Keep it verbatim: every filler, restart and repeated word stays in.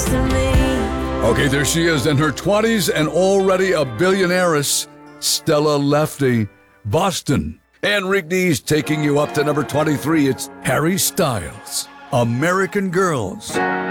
close to me. Okay, there she is in her twenties and already a billionairess, Stella Lefty, Boston. And Rigby's taking you up to number twenty-three. It's Harry Styles, American Girls.